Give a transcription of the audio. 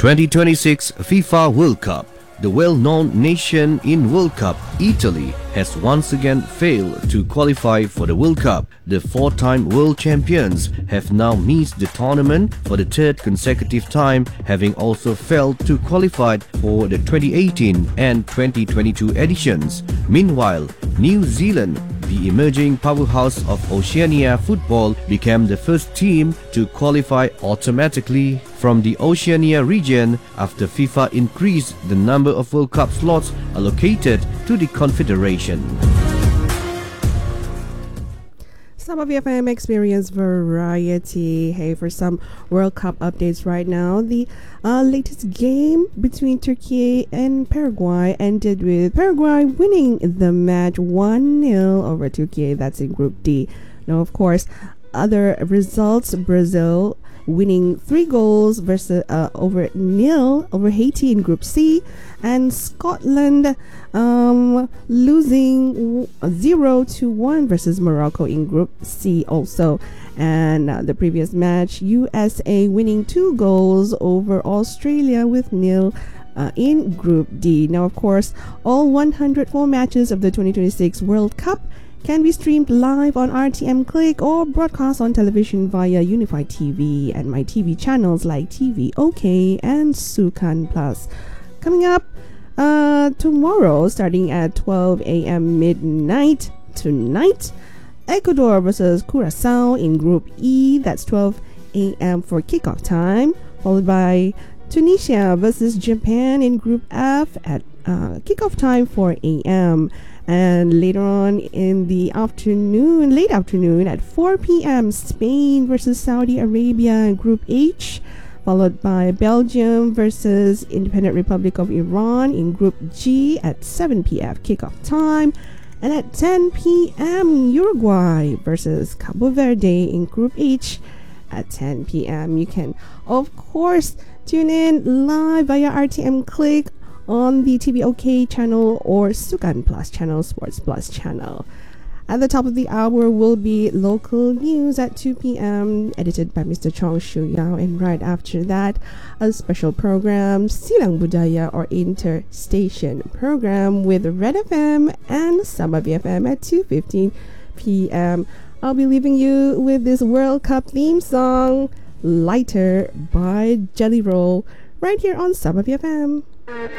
2026 FIFA World Cup. The well-known nation in World Cup, Italy, has once again failed to qualify for the World Cup. The four-time world champions have now missed the tournament for the third consecutive time, having also failed to qualify for the 2018 and 2022 editions. Meanwhile, New Zealand, the emerging powerhouse of Oceania football, became the first team to qualify automatically from the Oceania region after FIFA increased the number of World Cup slots allocated to the Confederation. Some of FM experience variety. Hey, for some World Cup updates right now, the latest game between Turkey and Paraguay ended with Paraguay winning the match 1-0 over Turkey. That's in Group D. Now, of course, other results: Brazil winning 3 goals versus over Haiti in Group C, and Scotland losing 0-1 versus Morocco in Group C also. And the previous match, USA winning 2 goals over Australia with 0 in Group D. Now, of course, all 104 matches of the 2026 World Cup can be streamed live on RTM Click or broadcast on television via Unified TV and my TV channels like TV OK and Sukan Plus. Coming up tomorrow, starting at 12 a.m. midnight tonight, Ecuador versus Curacao in Group E. That's 12 a.m. for kickoff time, followed by Tunisia versus Japan in Group F at kickoff time 4 a.m. And later on in the afternoon, late afternoon at 4 p.m., Spain versus Saudi Arabia in Group H, followed by Belgium versus Independent Republic of Iran in Group G at 7 p.m. kickoff time. And at 10 p.m., Uruguay versus Cabo Verde in Group H at 10 p.m. You can, of course, tune in live via RTM Click on the TV OK channel or Sukan Plus channel, Sports Plus channel. At the top of the hour will be local news at 2 p.m. edited by Mr. Chong Shu Yao, and right after that, a special program, Silang Budaya or Interstation program with Red FM and Sababi FM at 2:15 p.m. I'll be leaving you with this World Cup theme song, Lighter by Jelly Roll, right here on Sababi FM.